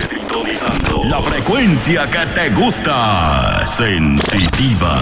Sintonizando la frecuencia que te gusta. Sensitiva.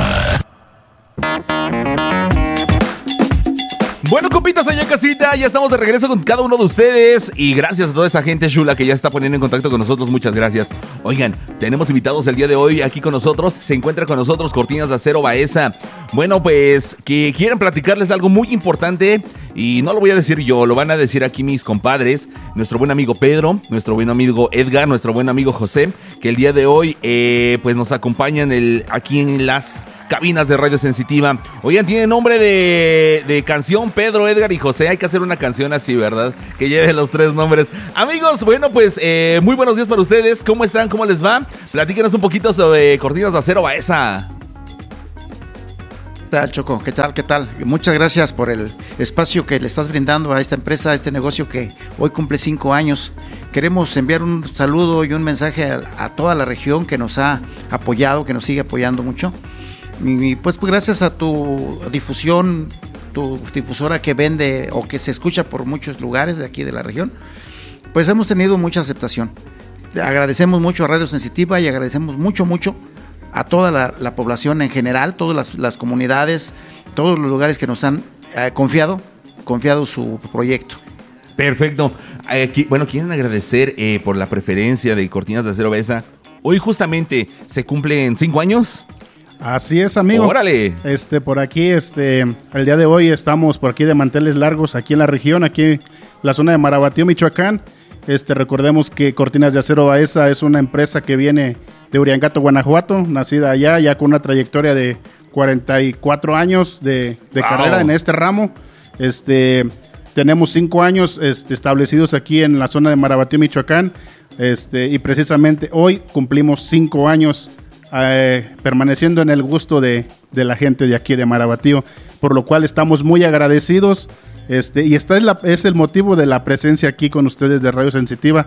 Bueno, compitas, allá en casita, ya estamos de regreso con cada uno de ustedes. Y gracias a toda esa gente chula que ya está poniendo en contacto con nosotros, muchas gracias. Oigan, tenemos invitados el día de hoy aquí con nosotros. Se encuentra con nosotros Cortinas de Acero Baeza. Bueno, pues que quieren platicarles algo muy importante. Y no lo voy a decir yo, lo van a decir aquí mis compadres. Nuestro buen amigo Pedro, nuestro buen amigo Edgar, nuestro buen amigo José, que el día de hoy pues nos acompañan aquí en las cabinas de Radio Sensitiva. Oigan, tiene nombre de canción, Pedro, Edgar y José. Hay que hacer una canción así, ¿verdad? Que lleve los tres nombres. Amigos, bueno, pues muy buenos días para ustedes. ¿Cómo están? ¿Cómo les va? Platíquenos un poquito sobre Cortinas de Acero Baeza. ¿Qué tal, Choco? ¿Qué tal? ¿Qué tal? Muchas gracias por el espacio que le estás brindando a esta empresa, a este negocio que hoy cumple 5 años. Queremos enviar un saludo y un mensaje a toda la región que nos ha apoyado, que nos sigue apoyando mucho. Y pues gracias a tu difusión, tu difusora que vende o que se escucha por muchos lugares de aquí de la región, pues hemos tenido mucha aceptación. Agradecemos mucho a Radio Sensitiva y agradecemos mucho a toda la población en general, todas las comunidades, todos los lugares que nos han confiado su proyecto. Perfecto. Bueno, quieren agradecer por la preferencia de Cortinas de Acero Baeza. Hoy justamente se cumplen 5 años. Así es, amigo. ¡Órale! Por aquí, el día de hoy estamos por aquí de manteles largos, aquí en la región, aquí en la zona de Marabatío, Michoacán. Recordemos que Cortinas de Acero Baeza es una empresa que viene de Uriangato, Guanajuato, nacida allá, ya con una trayectoria de 44 años de carrera en este ramo. Tenemos 5 años establecidos aquí en la zona de Marabatío, Michoacán, y precisamente hoy cumplimos 5 años permaneciendo en el gusto de la gente de aquí de Marabatío, por lo cual estamos muy agradecidos. Y es el motivo de la presencia aquí con ustedes de Radio Sensitiva.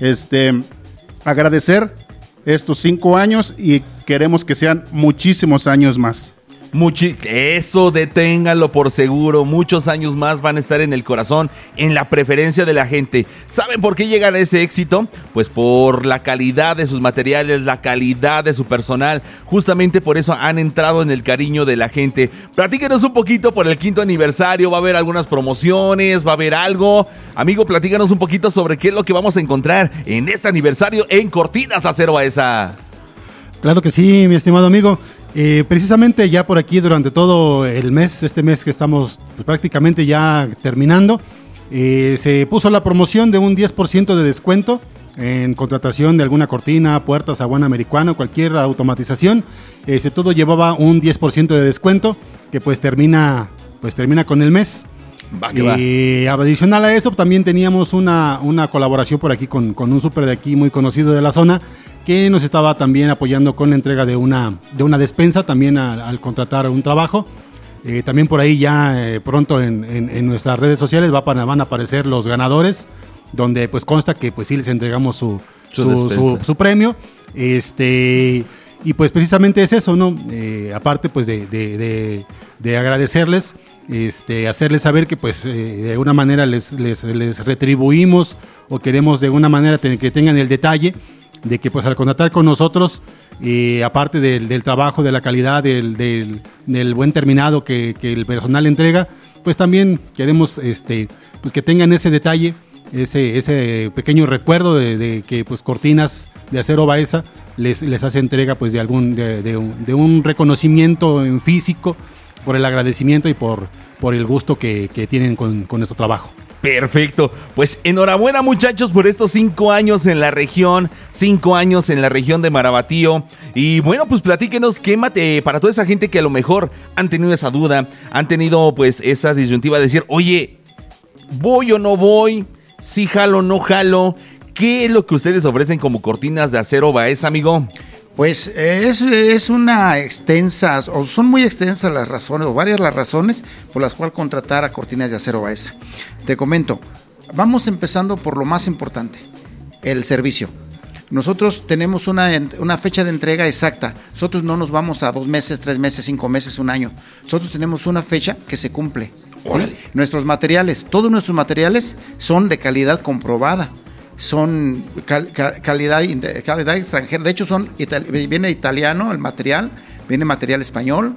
Agradecer estos 5 años y queremos que sean muchísimos años más. Eso deténganlo por seguro. Muchos años más van a estar en el corazón, en la preferencia de la gente. ¿Saben por qué llegan a ese éxito? Pues por la calidad de sus materiales, la calidad de su personal. Justamente por eso han entrado en el cariño de la gente. Platícanos un poquito por el 5º aniversario. ¿Va a haber algunas promociones? ¿Va a haber algo? Amigo, platícanos un poquito sobre qué es lo que vamos a encontrar en este aniversario en Cortinas de Acero Baeza. Claro que sí, mi estimado amigo. Precisamente ya por aquí durante todo el mes, este mes que estamos pues, prácticamente ya terminando, se puso la promoción de un 10% de descuento en contratación de alguna cortina, puerta, zaguán americano, cualquier automatización. Todo llevaba un 10% de descuento que pues termina con el mes. Adicional a eso también teníamos una colaboración por aquí con un súper de aquí muy conocido de la zona, que nos estaba también apoyando con la entrega de una despensa también al contratar un trabajo. También por ahí ya pronto en nuestras redes sociales van a aparecer los ganadores, donde pues consta que pues sí les entregamos su premio. Y pues precisamente es eso, ¿no? Aparte pues de agradecerles, hacerles saber que pues de alguna manera les retribuimos o queremos de alguna manera que tengan el detalle de que pues al contratar con nosotros, aparte del trabajo, de la calidad, del buen terminado que el personal entrega, pues también queremos pues que tengan ese detalle, ese pequeño recuerdo de que pues Cortinas de Acero Baeza les hace entrega pues de un reconocimiento en físico por el agradecimiento y por el gusto que tienen con nuestro trabajo. Perfecto, pues enhorabuena muchachos por estos 5 años en la región, 5 años en la región de Marabatío. Y bueno, pues platíquenos para toda esa gente que a lo mejor han tenido esa duda, han tenido pues esa disyuntiva de decir, oye, ¿voy o no voy? ¿Sí jalo o no jalo? ¿Qué es lo que ustedes ofrecen como Cortinas de Acero Baeza, amigo? Pues es una extensa, o son muy extensas las razones, o varias las razones por las cuales contratar a Cortinas de Acero Baeza. Te comento, vamos empezando por lo más importante, el servicio. Nosotros tenemos una fecha de entrega exacta. Nosotros no nos vamos a 2 meses, 3 meses, 5 meses, 1 año. Nosotros tenemos una fecha que se cumple. Nuestros materiales, todos nuestros materiales son de calidad comprobada. son calidad extranjera. De hecho, viene italiano el material, viene material español.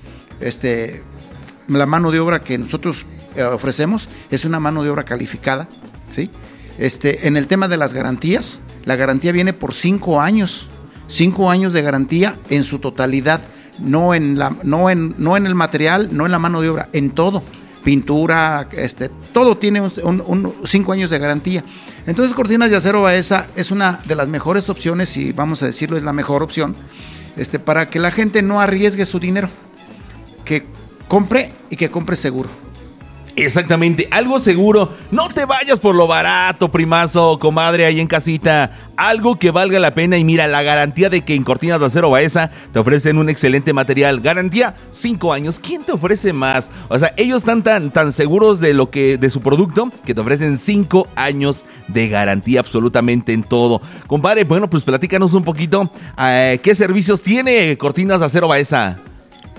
La mano de obra que nosotros ofrecemos es una mano de obra calificada, ¿sí? En el tema de las garantías, la garantía viene por 5 años. 5 años de garantía en su totalidad, no en el material, no en la mano de obra, en todo. Pintura, todo tiene 5 años de garantía. Entonces, Cortinas de Acero Baeza es una de las mejores opciones, y vamos a decirlo, es la mejor opción, para que la gente no arriesgue su dinero, que compre y que compre seguro. Exactamente, algo seguro. No te vayas por lo barato, primazo, comadre, ahí en casita. Algo que valga la pena. Y mira, la garantía de que en Cortinas de Acero Baeza te ofrecen un excelente material. Garantía 5 años. ¿Quién te ofrece más? O sea, ellos están tan seguros de su producto que te ofrecen 5 años de garantía absolutamente en todo. Compadre, bueno, pues platícanos un poquito. ¿Qué servicios tiene Cortinas de Acero Baeza?